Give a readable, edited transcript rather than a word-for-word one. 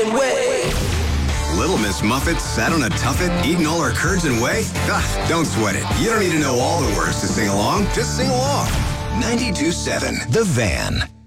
way. Little Miss Muffet sat on a tuffet, eating all her curds and whey? Don't sweat it. You don't need to know all the words to sing along. Just sing along. 92.7 The Van.